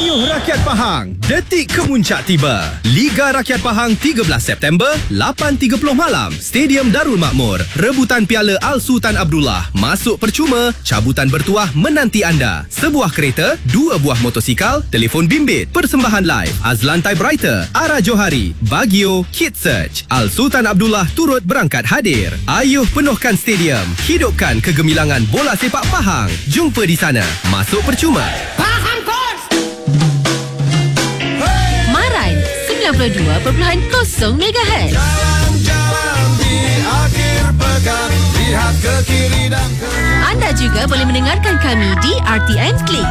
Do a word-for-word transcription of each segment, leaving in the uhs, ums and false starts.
Ayuh Rakyat Pahang, detik kemuncak tiba. Liga Rakyat Pahang tiga belas September, lapan tiga puluh malam, Stadium Darul Makmur. Rebutan Piala Al-Sultan Abdullah. Masuk percuma, cabutan bertuah menanti anda. Sebuah kereta, dua buah motosikal, telefon bimbit. Persembahan live, Azlan Typewriter, Ara Johari, Bagio, Kid Search. Al-Sultan Abdullah turut berangkat hadir. Ayuh penuhkan stadium. Hidupkan kegemilangan bola sepak Pahang. Jumpa di sana. Masuk percuma. Pahang Coach! Marai sembilan puluh dua perpuluhan kosong megahertz. Jalan-jalan di akhir pekan, lihat ke kiri dan ke Anda juga boleh mendengarkan kami di R T M Click.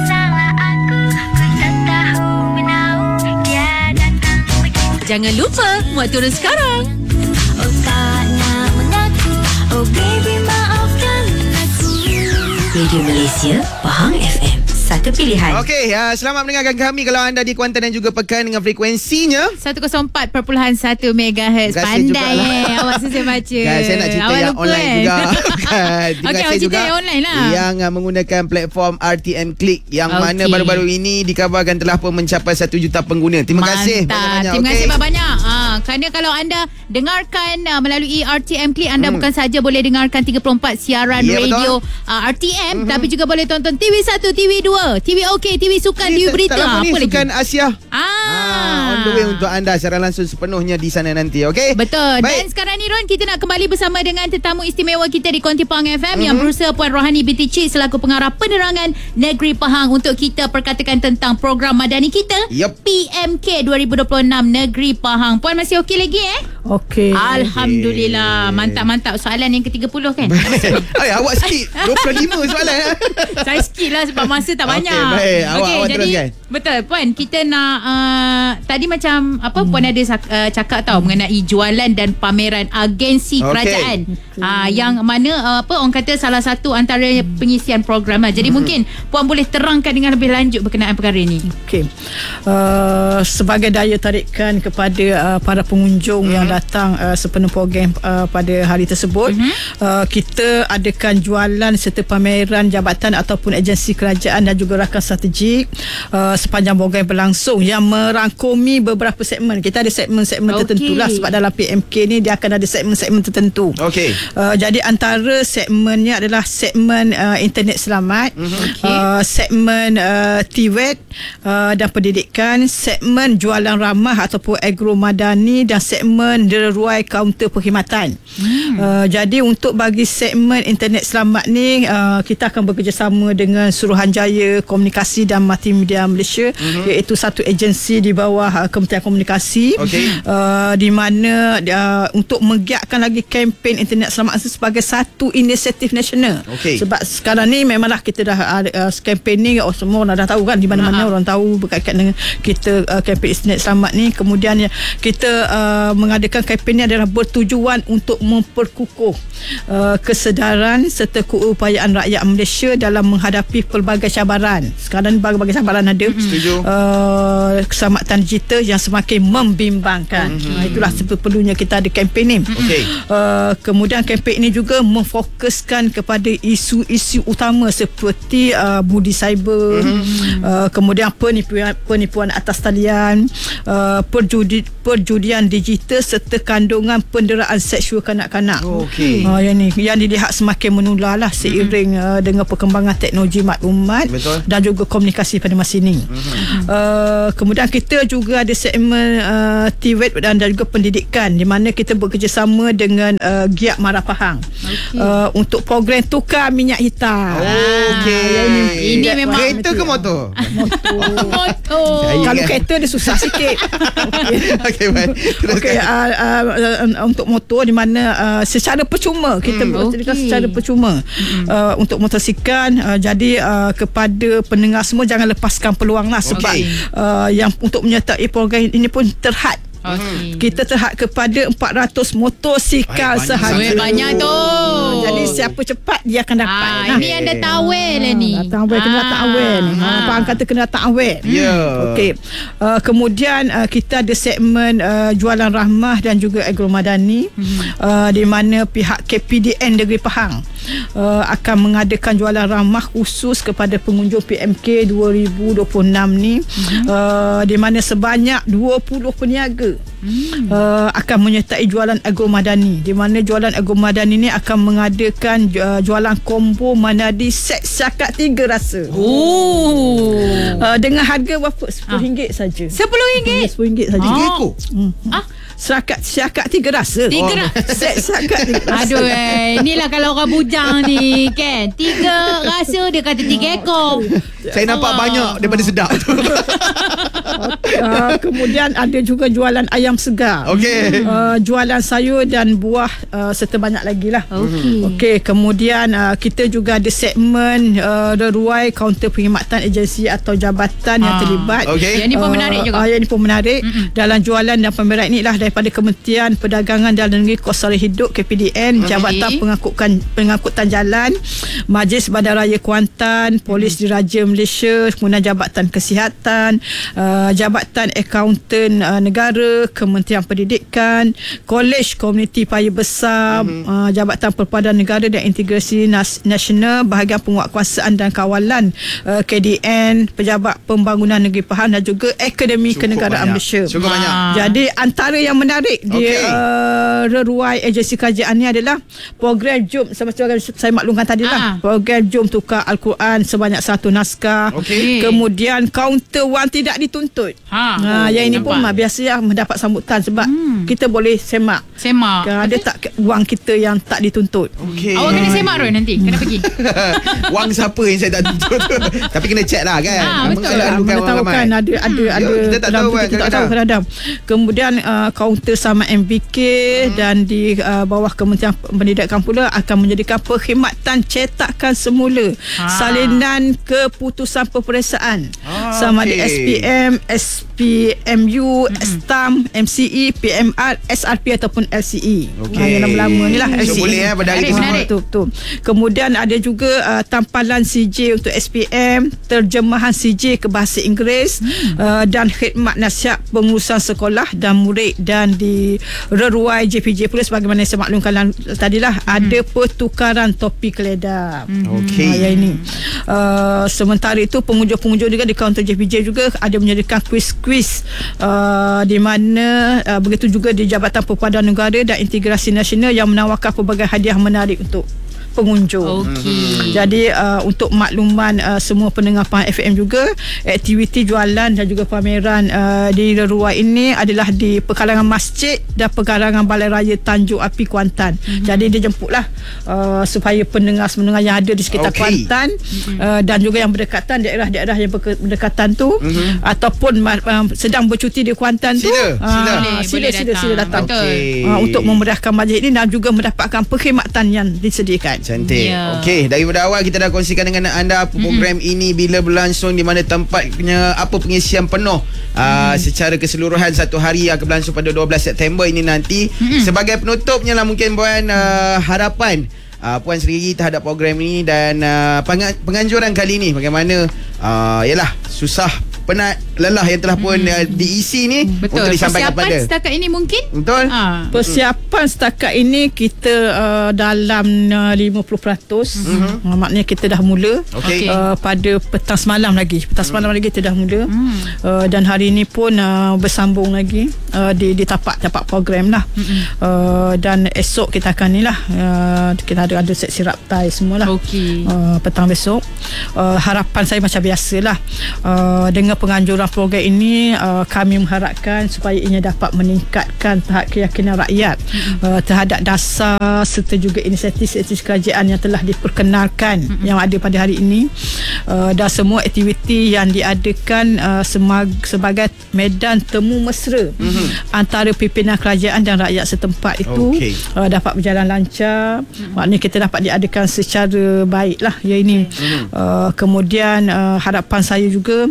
Jangan lupa, muat turun sekarang. Oh tak nak mengaku, oh baby maafkan aku. Radio Malaysia, Pahang F M. Satu pilihan. Okey, uh, selamat mendengarkan kami kalau anda di Kuantan dan juga Pekan dengan frekuensinya seratus empat perpuluhan satu megahertz. Pandai eh awak saya baca. Kan, saya nak cerita awak yang lupa, online eh? juga. Kan, terima Okey, kasih awak cerita juga yang online lah. yang uh, menggunakan platform R T M Click yang Okey. mana baru-baru ini dikabarkan telah pun mencapai satu juta pengguna. Terima Mantap. kasih banyak-banyak. Terima okay? kasih banyak-banyak. Ha, kerana kalau anda dengarkan uh, melalui R T M Click, anda Hmm. bukan saja boleh dengarkan tiga puluh empat siaran Ya, radio uh, R T M, Mhm. tapi juga boleh tonton T V satu, T V dua, T V OK, T V Sukan, T V Ini Berita. tak lama ni Apa lagi? Sukan Asia. Ah. Ah, on the way untuk anda secara langsung sepenuhnya di sana nanti. Okey. Betul. Dan Baik. sekarang ni Ron, kita nak kembali bersama dengan tetamu istimewa kita di Konti Pahang F M Mhm. yang berusaha Puan Rohani binti Cik selaku pengarah penerangan Negeri Pahang untuk kita perkatakan tentang program madani kita. Yup. P M K dua ribu dua puluh enam Negeri Pahang. Puan masih okey lagi eh? Okey. Alhamdulillah. Mantap-mantap. Soalan yang ke tiga puluh kan? Ay, awak sikit dua puluh lima soalan. Saya sikit lah sebab masa tak Okey, banyak. baik. Awak- Okey, awak jadi teruskan. betul Puan, kita nak uh, tadi macam apa hmm. Puan ada uh, cakap tau mengenai jualan dan pameran agensi Okey. kerajaan. Uh, yang mana uh, apa orang kata salah satu antara pengisian program lah. Jadi hmm. mungkin Puan boleh terangkan dengan lebih lanjut berkenaan perkara ini. Okey. Uh, sebagai daya tarikan kepada uh, para pengunjung hmm. yang datang uh, sepenuh program uh, pada hari tersebut, hmm. uh, kita adakan jualan serta pameran jabatan ataupun agensi kerajaan dan juga rakan strategik uh, sepanjang program berlangsung yang merangkumi beberapa segmen. Kita ada segmen-segmen Okey. tertentu lah sebab dalam P M K ni dia akan ada segmen-segmen tertentu. Okey. Uh, jadi antara segmennya adalah segmen uh, internet selamat, Mhm. uh, segmen uh, T W E D uh, dan pendidikan, segmen jualan ramah ataupun agro madani dan segmen deruai kaunter perkhidmatan. Hmm. Uh, jadi untuk bagi segmen internet selamat ni uh, kita akan bekerjasama dengan Suruhanjaya Komunikasi dan Multimedia Malaysia, mm-hmm. iaitu satu agensi di bawah uh, Kementerian Komunikasi. Okey. Uh, di mana uh, untuk menggiatkan lagi kempen internet selamat itu sebagai satu inisiatif nasional. Okey. Sebab sekarang ni memanglah kita dah ada uh, kempen ni, oh, semua orang dah tahu kan, di mana-mana Ha-ha. orang tahu berkaitan dengan kita uh, kempen internet selamat ni. Kemudian ya, kita uh, mengadakan kempen ni adalah bertujuan untuk memperkukuh uh, kesedaran serta keupayaan rakyat Malaysia dalam menghadapi pelbagai cabaran. Sekarang ni berbagai cabaran ada. Setuju. Uh, keselamatan digital yang semakin membimbangkan. Mm-hmm. Uh, itulah perlunya kita ada kempen ni. Okey. Uh, kemudian kempen ini juga memfokuskan kepada isu-isu utama seperti uh, budi cyber, mm-hmm. uh, kemudian penipuan penipuan atas talian, uh, perjudi, perjudian digital serta kandungan penderaan seksual kanak-kanak. Okey. Uh, yang ni yang dilihat semakin menular lah seiring mm-hmm. uh, dengan perkembangan teknologi maklumat. Betul. Dan juga komunikasi pada masa ini. Mm-hmm. Uh, kemudian kita juga ada segmen uh, T W E D dan, dan juga pendidikan di mana kita bekerjasama dengan uh, Giat Mara Pahang Okey. uh, untuk program tukar minyak hitam. Okey. Ah, ini- ini memang- kereta ke motor? Motor. Saya- Kalau kereta dia susah sikit. Okey. Okey, baik. Teruskan. Okey, uh, uh, uh, untuk motor di mana uh, secara percuma kita Hmm, bekerja okey. secara percuma uh, untuk motosikal. Uh, jadi uh, kepada pendengar semua jangan lepaskan peluang lah sebab Okey. uh, yang untuk menyertai program ini pun terhad. Okey. Kita terhad kepada empat ratus motosikal Baik, banyak sahaja. sangat. Banyak tu. Jadi siapa cepat dia akan dapat. Ah, Nah. ini yang datang awal lah ni. Datang awal kena datang awal ni. Ha, Ah. Faham kata kena datang awal. Ya. Okey. Uh, kemudian uh, kita ada segmen uh, jualan rahmah dan juga agro madani mm-hmm. uh, di mana pihak K P D N Negeri Pahang uh, akan mengadakan jualan rahmah khusus kepada pengunjung P M K dua ribu dua puluh enam ni mm-hmm. uh, di mana sebanyak dua puluh peniaga mm. uh, akan menyertai jualan agro madani, di mana jualan agro madani ni akan mengadakan uh, jualan combo manadi set syakat tiga rasa. Oh. Uh, dengan harga berapa? sepuluh ringgit saja. Sepuluh ringgit. sepuluh ringgit saja. Tiga Oh. ekor. Hmm. Ah. Syakat syakat tiga rasa. Tiga ra- Set syakat tiga rasa. Aduh, eh, inilah kalau orang bujang ni kan. Tiga rasa dia kata tiga ekor. Saya nampak Allah. banyak daripada sedap tu. Uh, kemudian ada juga jualan ayam segar. Okey. Uh, jualan sayur dan buah uh, serta banyak lagi lah. Okey. Okey, kemudian uh, kita juga ada segmen uh, reruai kaunter perkhidmatan agensi atau jabatan yang Ah. terlibat. Okey. Yang ni pun menarik juga. Uh, yang ni pun menarik. Mm-mm. Dalam jualan dan pameran ni lah daripada Kementerian Perdagangan Dalam Negeri Kos Sara Hidup K P D N, Jabatan Pengangkutan Pengangkutan Jalan, Majlis Bandaraya Kuantan, Polis Diraja Malaysia, kemudian Jabatan Kesihatan, uh, Jabatan Akaunten uh, Negara, Kementerian Pendidikan, Kolej Komuniti Paya Besar, mm-hmm. uh, Jabatan Perpaduan Negara dan Integrasi Nas- Nasional, Bahagian Penguatkuasaan dan Kawalan uh, K D N, Pejabat Pembangunan Negeri Pahang dan juga Akademi Cukup Kenegaraan banyak. Malaysia. Cukup banyak. Jadi antara yang menarik di Okey. uh, reruai agensi kerajaan ni adalah program Jom, seperti saya maklumkan tadi Ah. lah, program Jom Tukar Al-Quran sebanyak satu naskah. Okey. Kemudian kaunter wang tidak dituntut. Ha. Ha, yang ini pun Nampak. mah biasa mendapat sambutan sebab Hmm. kita boleh semak. Semak. Kan, ada tak wang kita yang tak dituntut. Okey. Awak kena semak Roy nanti. Kena pergi. Wang siapa yang saya tak tuntut tu. Tapi kena check lah kan. Ah, betul. Mengalu-alukan Mana tahu orang ramai. kan ada ada Ya, ada kita tak dalam tahu tu kan kita tak tahu kadang-kadang. kadang-kadang. Kemudian uh, kaunter sama M B K hmm. dan di uh, bawah Kementerian Pendidikan pula akan menyediakan perkhidmatan cetakan semula Ah. salinan keputusan peperiksaan Ah, sama okey. ada S P M, S P M U, mm-hmm. S T A M, M C E, P M R, S R P ataupun L C E. Okey. Ha, yang lama-lama ni lah L C E. So, boleh, eh, pada hari tu semua. Betul, betul. Kemudian ada juga uh, tampalan C J untuk S P M, terjemahan C J ke bahasa Inggeris hmm. uh, dan khidmat nasihat pengurusan sekolah dan murid, dan di reruai J P J pula sebagaimana saya maklumkan tadilah hmm. ada pertukaran topi keledar. Hmm. Okey. Ha, yang ini. Uh, sementara itu pengunjung-pengunjung juga di kaunter J P J juga ada menyediakan kuis-kuis uh, di mana uh, begitu juga di Jabatan Perpaduan Negara dan Integrasi Nasional yang menawarkan pelbagai hadiah menarik untuk pengunjung. Okey. Jadi uh, untuk makluman uh, semua pendengar Pahang F M juga, aktiviti jualan dan juga pameran uh, di reruai ini adalah di perkarangan masjid dan perkarangan Balai Raya Tanjung Api Kuantan. Mm-hmm. Jadi dia jemputlah uh, supaya pendengar-pendengar yang ada di sekitar Okey. Kuantan mm-hmm. uh, dan juga yang berdekatan, daerah-daerah yang berke- berdekatan tu mm-hmm. ataupun uh, sedang bercuti di Kuantan tu, Sila, uh, sila. Boleh, sila, boleh sila, sila datang. Betul. Okey. Uh, untuk memeriahkan majlis ini dan juga mendapatkan perkhidmatan yang disediakan. Cantik. Ya. Okey, daripada awal kita dah kongsikan dengan anda program mm-hmm. ini bila berlangsung, di mana tempatnya, apa pengisian penuh uh, secara keseluruhan satu hari yang akan berlangsung pada dua belas September ini nanti. Mm-hmm. Sebagai penutupnya lah mungkin Puan, uh, harapan uh, Puan sendiri terhadap program ini dan uh, pengan- penganjuran kali ini bagaimana uh, yalah susah penat lelah yang telah pun uh, diisi ni Betul. untuk disampaikan Persiapan kepada. setakat ini mungkin? Betul? Ha. Persiapan setakat ini kita uh, dalam uh, lima puluh peratus. Mm-hmm. Uh, maknanya kita dah mula. Okey. Uh, pada petang semalam lagi. Petang semalam lagi kita dah mula. Mm. Uh, dan hari ini pun uh, bersambung lagi uh, di di tapak-tapak program lah. Mm-hmm. Uh, dan esok kita akan ni lah uh, kita ada ada seksi raptai semualah. Okey. Uh, petang besok. Uh, harapan saya macam biasalah. Uh, dengan penganjuran program ini, uh, kami mengharapkan supaya ia dapat meningkatkan tahap keyakinan rakyat mm-hmm. uh, terhadap dasar serta juga inisiatif-inisiatif kerajaan yang telah diperkenalkan mm-hmm. yang ada pada hari ini, uh, dan semua aktiviti yang diadakan uh, semag- sebagai medan temu mesra mm-hmm. antara pimpinan kerajaan dan rakyat setempat itu Okey. uh, dapat berjalan lancar. Mm-hmm. Maknanya kita dapat diadakan secara baik lah ya ini. Mm-hmm. Uh, kemudian uh, harapan saya juga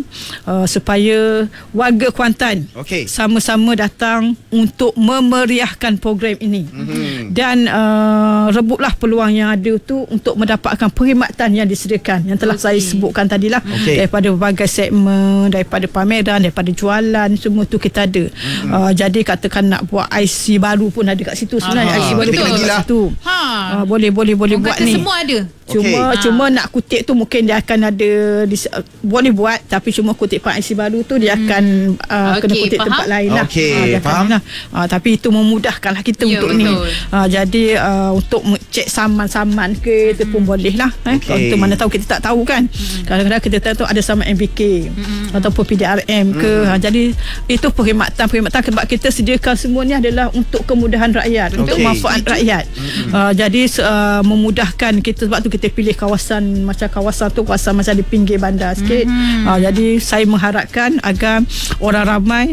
uh, supaya warga Kuantan Okey. sama-sama datang untuk memeriahkan program ini. Mm-hmm. Dan uh, rebutlah peluang yang ada tu untuk mendapatkan perkhidmatan yang disediakan yang telah okay. saya sebutkan tadilah, okay. daripada berbagai segmen, daripada pameran, daripada jualan, semua tu kita ada. Mm-hmm. uh, jadi katakan nak buat I C baru pun ada kat situ sebenarnya. I C baru pun ada kat situ. Ha. Uh, boleh boleh boleh Orang buat kata ni. Semua ada. Cuma okay. cuma ha. nak kutip tu mungkin dia akan ada di, uh, boleh buat, tapi cuma kutipan I C baru tu dia akan uh, okay, kena kutip faham? tempat lain lah. Okey, uh, faham. Lah. Uh, tapi itu memudahkanlah kita Ya, untuk betul. ni. Uh, jadi uh, untuk cek saman-saman ke itu pun boleh lah. Eh? Okey. Kalau kita mana tahu kita tak tahu kan. Hmm. Kadang-kadang kita tahu ada saman M B K hmm. ataupun P D R M ke. Hmm. Uh, jadi itu perkhidmatan-perkhidmatan sebab kita sediakan semua ni adalah untuk kemudahan rakyat, okay. untuk manfaat rakyat. Hmm. Uh, jadi uh, memudahkan kita, sebab tu kita pilih kawasan macam kawasan tu kawasan macam di pinggir bandar sikit. Hmm. Uh, jadi saya mengharapkan agar orang ramai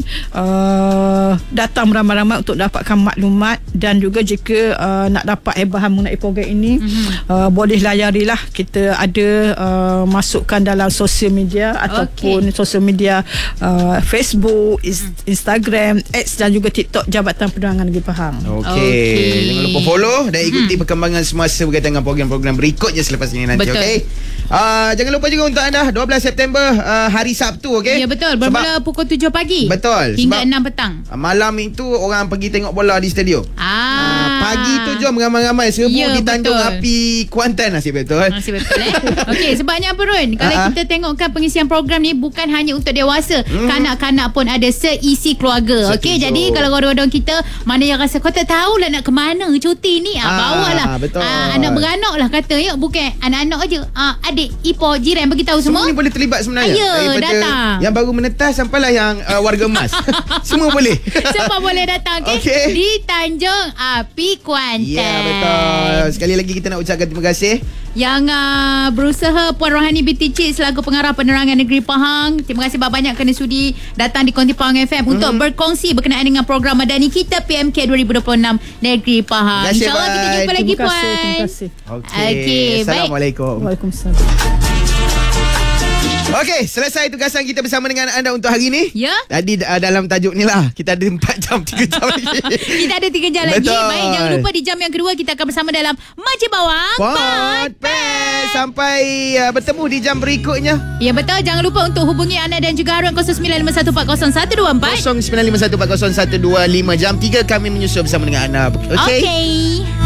uh, datang ramai-ramai untuk dapatkan maklumat, dan juga jika uh, nak dapat hebahan mengenai program ini, mm-hmm. uh, boleh layarilah, kita ada uh, masukkan dalam sosial media ataupun okay. sosial media uh, Facebook, mm. Instagram, X dan juga TikTok Jabatan Penerangan Negeri Pahang. Okey. Okay. Jangan lupa follow dan ikuti hmm. perkembangan semasa berkaitan dengan program-program berikutnya selepas ini nanti. Okey. Uh, jangan lupa juga untuk anda dua belas September uh, hari Sabtu, okey? Ya betul, bermula pukul tujuh pagi. Betul. Hingga enam petang. Malam itu orang pergi tengok bola di stadium. Ah. Uh, pagi tu jom ramai-ramai serbu ya, di Tanjung betul. Api Kuantan, nasib betul. Nasib betul eh. Okey, sebabnya apa Run? Kalau uh-huh. kita tengokkan pengisian program ni bukan hanya untuk dewasa, mm. kanak-kanak pun ada seisi keluarga. Okey, jadi kalau orang-orang kita mana yang rasa kau tak tahulah nak ke mana cuti ni, ah, ah bawalah. Betul. Ah, anak beranak lah kata, ya bukan anak-anak aja. Ah, adik, ipar, jiran bagi tahu semua. Semua ni boleh terlibat sebenarnya. Ya, datang. Yang baru menetas sampailah yang uh, warga emas. Semua boleh. Semua boleh datang, okey? Okay. Di Tanjung Api Kuantan. Ya, betul. Sekali lagi kita nak ucapkan terima kasih yang uh, berusaha Puan Rohani binti Cik selaku pengarah penerangan negeri Pahang. Terima kasih banyak kerana sudi datang di Konti Pahang F M mm-hmm. untuk berkongsi berkenaan dengan program Madani kita P M K dua ribu dua puluh enam Negeri Pahang. InsyaAllah kita jumpa lagi terima kasih, Puan. Terima kasih. Okey. Okay, Assalamualaikum. Waalaikumsalam. Okey, selesai tugasan kita bersama dengan anda untuk hari ini. Ya. Tadi uh, dalam tajuk ni lah, kita ada empat jam, tiga jam lagi. Kita ada tiga jam lagi. Betul. Baik, jangan lupa di jam yang kedua kita akan bersama dalam Majlis Bawang Podcast. Sampai uh, bertemu di jam berikutnya. Ya betul, jangan lupa untuk hubungi anda dan juga Harun kosong sembilan lima satu empat kosong satu dua empat kosong sembilan lima satu empat kosong satu dua lima. Jam tiga kami menyusul bersama dengan anda. Okey. Okey.